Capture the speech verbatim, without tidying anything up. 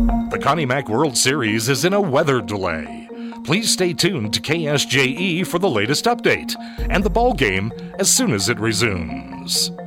The Connie Mack World Series is in a weather delay. Please stay tuned to K S J E for the latest update and the ball game as soon as it resumes.